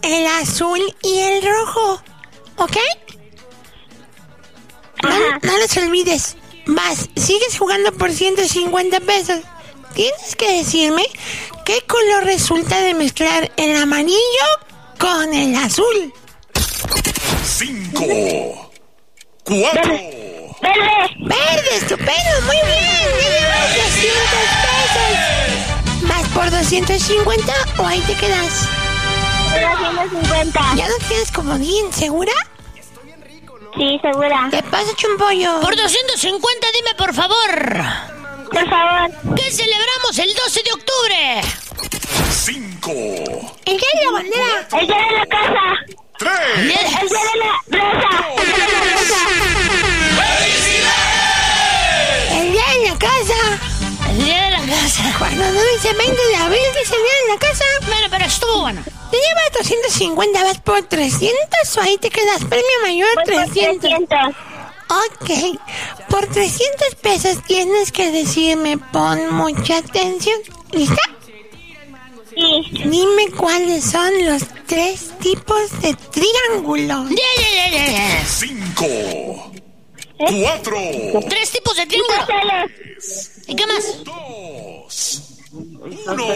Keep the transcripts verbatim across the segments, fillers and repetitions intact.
el azul y el rojo. ¿Ok? No, no los olvides. Vas, sigues jugando por ciento cincuenta pesos. Tienes que decirme qué color resulta de mezclar el amarillo con el azul. Cinco. Cuatro. Verde. Verde, estupendo, muy bien. Ya llevas doscientos pesos. ¿Vas por doscientos cincuenta o ahí te quedas? doscientos cincuenta. ¿Ya no tienes comodín? ¿Segura? Sí, segura. ¿Qué pasa, Chumpollo? Por doscientos cincuenta, dime por favor. Por favor. ¿Qué celebramos el doce de octubre? Cinco. ¿El día de la bandera? El día de la casa. Tres. El día de la rosa. El día de la rosa. El día de la casa. El día de la casa. Cuando no dice veinte de abril, dice el día de la casa. Bueno, pero estuvo bueno. Te llevas doscientos cincuenta, vas por trescientos o ahí te quedas. Premio mayor Voy por trescientos. trescientos. Ok, por trescientos pesos tienes que decirme, pon mucha atención. ¿Lista? Sí. Dime cuáles son los tres tipos de triángulo. Ya, ya, ya, ya, ya. Cinco. Cuatro. Tres tipos de triángulo. Pasteles. ¿Y qué más? Dos. Uno.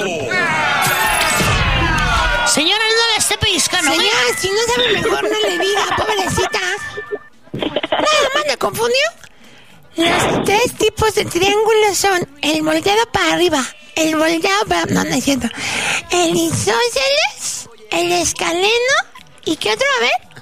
Señora, no le esté pellizcando, ¿eh? Señora, si no sabe mejor no le diga, pobrecita. Nada más le confundió. Los tres tipos de triángulos son el volteado para arriba, el volteado para... No, no es cierto. El isósceles, el escaleno y ¿qué otro? A ver.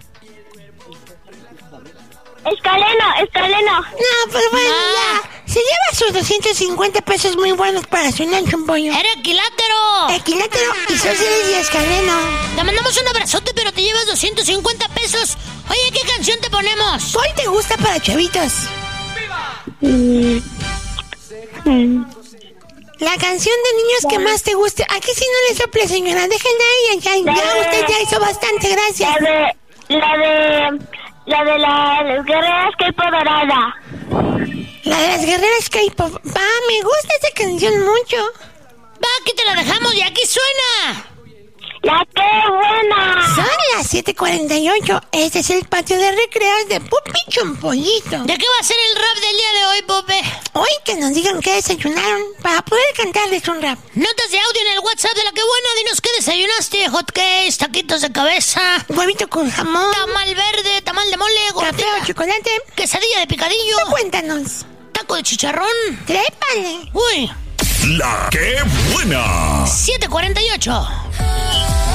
Escaleno, escaleno. No, pues bueno, Ah. ya. Se lleva sus doscientos cincuenta pesos muy buenos para su lunch, un pollo. Era equilátero. Equilátero, isósceles y escaleno. Te mandamos un abrazote, pero te llevas doscientos cincuenta pesos. Oye, ¿qué canción te ponemos? ¿Cuál te gusta para chavitos? Mm. Mm. La canción de niños que más te guste. Aquí sí no le sople, señora. Déjenla ahí, ya, ya usted ya hizo bastante, gracias. La de... La de... La de la- las guerreras que dorada. La de las guerreras K-pop. Va, me gusta esa canción mucho. Va, aquí te la dejamos y aquí suena. La que buena. Son las siete cuarenta y ocho. Este es el patio de recreos de Pupi Chompollito. ¿De qué va a ser el rap del día de hoy, Pope? Hoy que nos digan qué desayunaron para poder cantarles un rap. Notas de audio en el WhatsApp de La Que Buena. Dinos qué desayunaste. Hot cakes, taquitos de cabeza, Huevito con jamón, tamal verde, tamal de mole, café gordita, o chocolate. quesadilla de picadillo, Tú cuéntanos. taco de chicharrón. Trépale. Uy, La que buena. siete cuarenta y ocho.